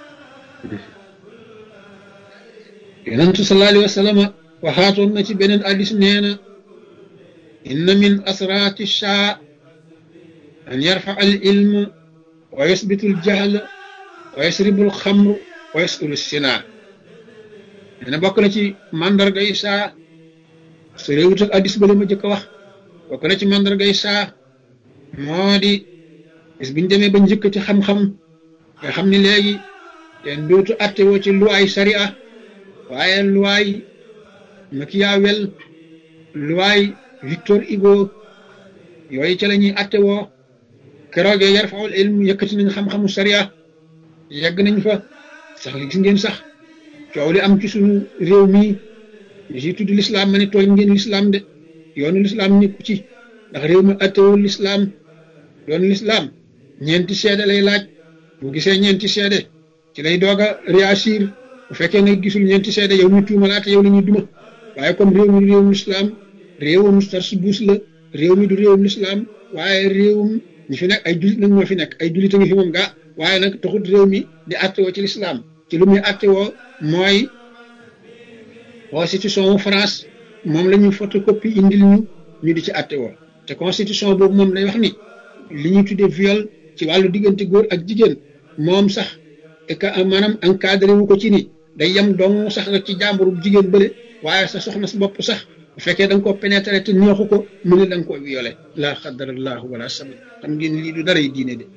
yonentu sallallahu alayhi wa sallam waxaatoon na ci beneen hadiis nee na inna min asraati saa an yarfa al ilm wa yusbitu al jahl wa yasribu al xamr wa yasulu sinaa nee na bokk na ci mandarga yi saa su réewut ak hadiis ba la ma jëkk a wax bokk na ci mandarga yi saa moo di bis biñ demee ba njëkk ci xam-xam nga xam ni léegi ten dootu atte woo ci luwaay sharia waaye luwaay Machiavel luwaay Victor Hugo yooyu ca la ñuy atte woo keroogee yarfaul ilm yëkkati nañ xam-xamu sharia yegg nañ fa sax gis ngeen sax coow li am ci suñu réew mii ñu si tudd lislaam ma ne tooñ ngeen lislaam de yoonu lislaam nekku ci ndax réew mi attewul lislaam yoonu lislaam ñeenti seede lay laaj bu gisee ñeenti seede ci lay doog a réagir bu fekkee ne gisul ñeenti seede yow ñu tuumalaate yow la ñuy duma waaye comme réew mi du réewum lislaam réewum tarsubuus la réew mi du réewum lislaam waaye réewum ñi fi nekk ay jullit nag moo fi nekk ay jullit a ngi fi moom gaa waaye nag taxut réew mi di attewoo ci lislaam ci lu muy attewoo mooy constitution wu France moom la ñuy photocopie indil ñu di ci attewoo te constitution boobu moom lay wax ni li ñuy tuddee viol ci wàllu diggante góor ak jigéen moom sax maanaam encadré wu ko ci ni day yem dong sax nga ci jàmburu jigéen bële waaye sa soxna sa bopp sax bu fekkee da nga koo pénétrer te neexu ko mu ne da nga koo violé laa xadarallahu wala sabi xam ngeen lii du dara yi diine de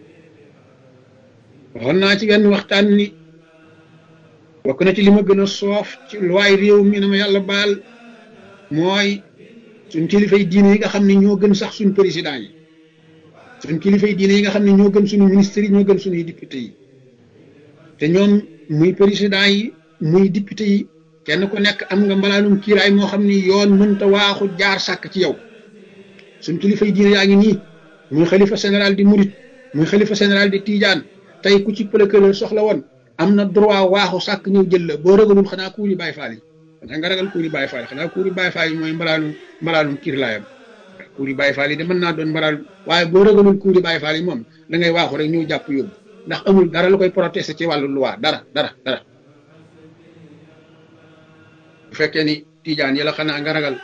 waxoon naa ci benn waxtaan ni bokk na ci li ma gën a soof ci luwaay réew mi na ma yàlla baal mooy suñ kilifay diine yi nga xam ne ñoo gën sax suñ président yi suñ kilifay diine yi nga xam ne ñoo gën suñu ministres yi ñoo gën suñuy député yi te ñoom muy président yi muy député yi kenn ku nekk am nga mbalaanum kiiraay moo xam ni yoon mënta waaxu jaar sàkk ci yow suñ kilifay diine yaa ngi nii muy xalifa général di murit muy xalifa général di tijaan tey ku ci procureur soxla woon am na droit waaxu sàkk ñëw jël la boo ragalul xanaa kuuri Baay Faal yi xanaa nga ragal kuuri Baay Faal xanaa kuuri Baay Faal yi mooy mbalaanum kiirlaayam kuuri Baay Faal yi de mën naa doon mbalaal waaye boo ragalul kuuri Baay Faal yi moom da ngay waaxu rek ñëw jàpp yóbbu ndax amul dara lu koy protester ci wàllu loi dara bu fekkee ni tijaan yi la xanaa nga ragal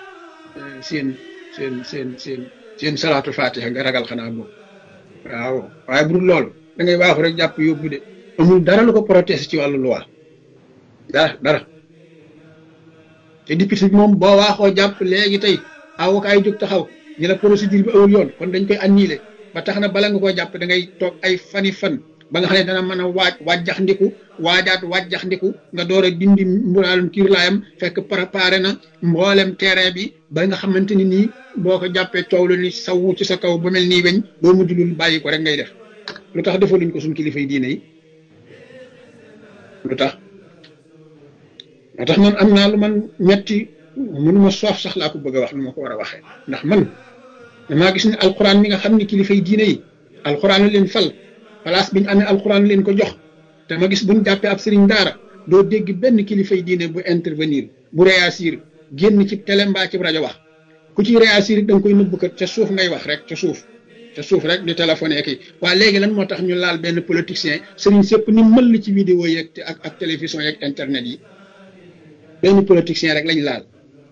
seen salaatu fatiha nga ragal xanaa boobu waaw waaye bu dul loolu da ngay waaxu rek jàpp yóbbu de amul dara lu ko protester ci wàllu loi dara te député bi moom boo waaxoo jàpp léegi tey avocat yi jóg taxaw ñu la procédure bi awul yoon kon dañ koy annuler ba tax na bala nga koo jàpp da ngay toog ay fani fan ba nga xam ne dana mën a wàjjax ndiku nga door a dindi mbulaalum kiirlaayam fekk préparé na mboolem terrain bi ba nga xamante ni nii boo ko jàppee coow lu ni sawu ci sa kaw ba mel nii weñ boo mujj lul bàyyi ko rek ngay def lu tax defaluñ ko suñ kilifa yi diine yi lu tax moo tax man am naa lu man metti mënuma soof sax laa ko bëgg a wax lu ma ko war a waxee ndax man damaa gis ne alquran mi nga xam ne kilifa yi diine yi alquran la leen fal place bi ñu amee alquran leen ko jox te ma gis buñ jàppee ab sëriñ daara doo dégg benn kilifay diine bu intervenir bu réagir génn ci télé mbaa ci rajo wax ku ci réagir da nga koy nëbb kat ca suuf ngay wax rek ca suuf te suuf rek di téléphoné kii waaye léegi lan moo tax ñu laal benn politicien sëriñ sëpp ni mëll ci vidéo yeeg ak télévision yeeg internet yi benn politicien rek lañ laal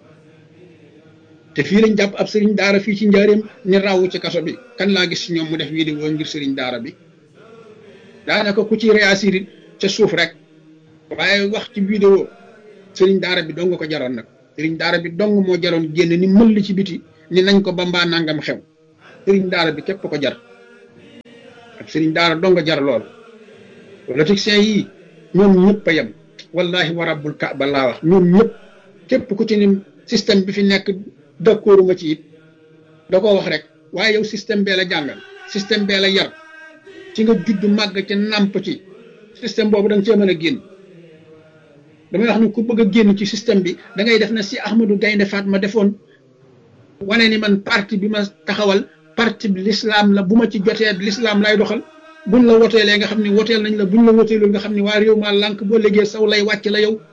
te fii lañ jàpp ab sëriñ daara fii ci njaareem ni rawu ci kaso bi kan laa gis ci ñoom mu def vidéo ngir sëriñ daara bi daanaka ku ci réagir ca suuf rek waaye wax ci vidéo sëriñ daara bi dong ko jaroon nag sëriñ daara bi dong moo jaroon génn ni mëll ci biti ni nañ ko ba mbaa nangam xew sëriñ daara bi képp ko jar ak sëriñ daara dong jar lool politiciens yi ñoom ñëpp a yem wallahi wa rabbul kaaba laa wax ñoom ñëpp képp ku ci ni système bi fi nekk d'accord ma ci it da koo wax rek waaye yow système bee la jàngal système bee la yar ci nga judd màgg ci nàmp ci système boobu da nga cee mën a génn damay wax ni ku bëgg a génn ci système bi da ngay def na si Ahmadou Gaynde Fatma defoon wane ni man parti bi ma taxawal parti bi l'islam la bu ma ci jotee l'islam lay doxal buñ la woteelee nga xam ne woteel nañ la buñ la woteelul nga xam ne waa réew maa lànk boo léegi saw lay wàcc la yow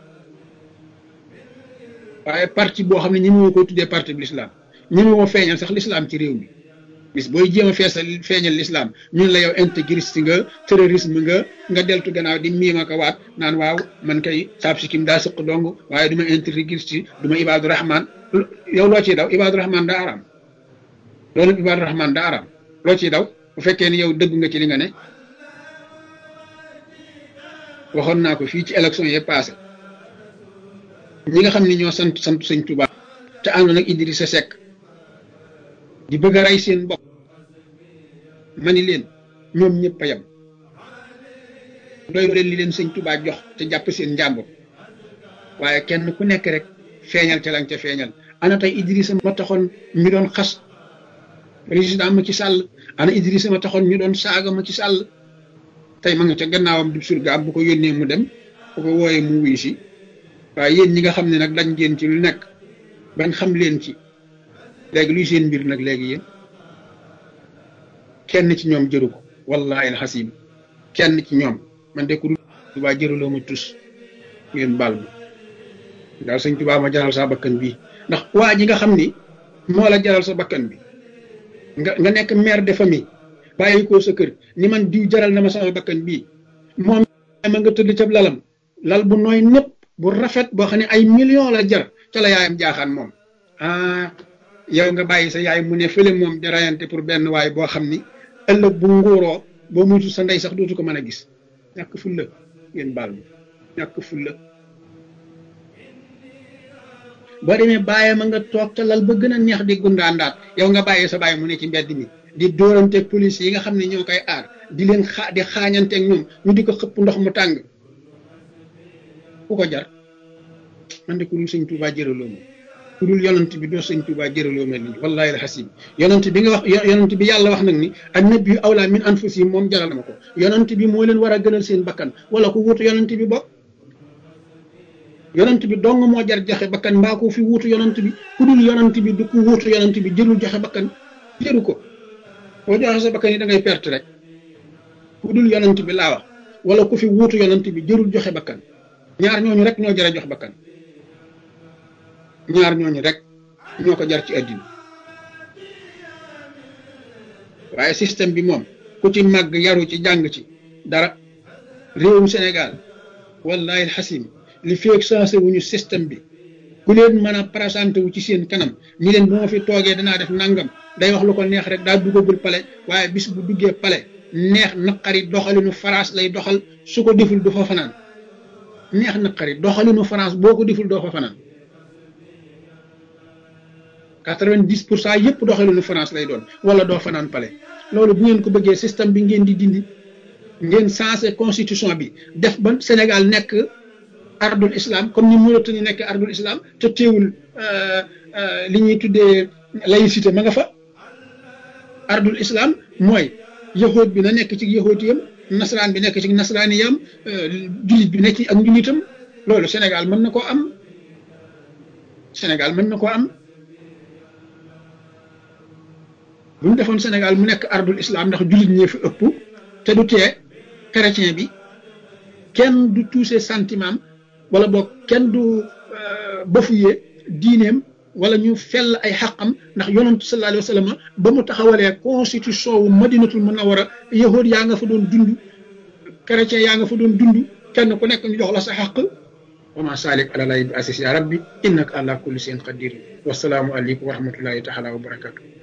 waaye parti boo xam ne ñi moo koy tuddee parti bi l'islam ñi moo feeñal sax l'islam ci réew mi bis booy jéem a feeñal l'islam ñun la yow intégriste nga terrorisme nga deltu gannaaw di miima ko waat naan waaw man kay saab si kim daa sëq dong waaye du ma intégriste du ma ibaadu rahman yow loo ciy daw ibaadu rahman daa araam loolu ibaadu rahman daa araam loo ciy daw bu fekkee ni yow dëgg nga ci li nga ne waxoon naa ko fii ci élection yi passé ñi nga xam ne ñoo sant sëñ Touba te àndoon ak Idrissa Seck di bëgg a rey seen bopp ma ni leen ñoom ñëpp a yem doy leen li leen sëñ Touba jox te jàpp seen njàmbur waaye kenn ku nekk rek feeñal ca lañ ca feeñal ana tey Idrissa ma taxoon ñu doon xas président Macky Sall ana Idrissa ma taxoon ñu doon saaga Macky Sall tey ma nga ca gannaawam du surgaam bu ko yónnee mu dem bu ko wooyee mu wuyu si waaye yéen ñi nga xam ne nag dañ ngeen ci lu nekk bañ xam leen ci léegi luy seen mbir nag léegi yéen kenn ci ñoom jëru ko wallahi alxasim kenn ci ñoom man de ku dul Tuubaa jëraloo ma tus ngeen baal ma daal sëñ Tuubaa ma jaral sa bakkan bii ndax waa ji nga xam ni moo la jaral sa bakkan bi nga nekk mère de famille bàyyi ko sa kër ni man diw jaral na ma sama bakkan bii moom ma nga tëdd ca lalam lal bu nooy népp bu rafet boo xam ne ay millions la jar ca la yaayam jaaxaan moom yow nga bàyyi sa yaay mu ne fële moom di rayante pour benn waay boo xam ni ëllëg bu nguuroo boo muytu sa ndey sax dootu ko mën a gis ñàkk fulla ngeen baal ma ñàkk fulla boo demee bàyyi ma nga toog ca lal ba gën a neex di gundaandaat yow nga bàyyi sa bàyyi mu ne ci mbedd mi di dóoranteeg police yi nga xam ne ñoo koy aar di leen di xaañanteeg ñoom ñu di ko xëpp ndox mu tàng ku ko jar man de ku dul sëñ Tuubaa jëraloo ma ku dul yonent bi doo sëñ Tuubaa jëraloo ma lii wallahi alxasim yonent bi nga wax yonent bi yàlla wax nag ni annabi awlaa min anfusihim moom jaral ma ko yonent bi moo leen war a gënal seen bakkan wala ku wuutu yonent bi bokk yonent bi dong moo jar joxe bakkan mbaa ko fi wuutu yonent bi ku dul yonent bi du ku wuutu yonent bi jërul joxe bakkan jëru ko boo joxe sa bakkan yi da ngay perte rek ku dul yonent bi laa wax wala ku fi wuutu yonent bi jërul joxe bakkan ñaar ñooñu rek ñoo jar a jox bakkan ñaar ñooñu rek ñoo ko jar ci àddina waaye système bi moom ku ci màgg yaru ci jàng ci dara réewum Sénégal wallahi alxasim li feeg sensé wuñu système bi ku leen mën a présenté wu ci seen kanam ñi leen bu ma fi toogee danaa def nangam day wax lu ko neex rek daa duggagul pale waaye bis bu duggee pale neex naqari doxalinu France lay doxal su ko deful du fa fanaan neex naqari doxalinu France boo ko deful doo fa fanaan 90% yëpp doxalinu France lay doon wala doo fanaan pale loolu bu ngeen ko bëggee système bi ngeen di dindi ngeen sensé constitution bi def ba Sénégal nekk ardul islam comme ni Mauritanie nekk ardul islam te teewul li ñuy tuddee laïcité ma nga fa ardul islam mooy yahood bi na nekk ci yahoodiyam nasaraan bi nekk ci nasaraaniyam jullit bi nekk ci ak njullitam loolu Sénégal mën na koo am Sénégal mën na koo am bu ñu defoon Sénégal mu nekk ardul islam ndax jullit ñee fi ëpp te du tee chrétien bi kenn du touché sentiment wala boog kenn du bafoué diineem wala ñu fell ay xaqam ndax yonantu sallallahu alayhi wa sallam ba mu taxawalee constitution wu madinatul munawara yahud yaa nga fa doon dund chrétien yaa nga fa doon dund kenn ku nekk ñu jox la sa xaq wa ma salik ala lay bi asis ya rabbi innaka ala kulli shay'in qadir wasalaamu aleykum wa rahmatullahi taala wa barakatuh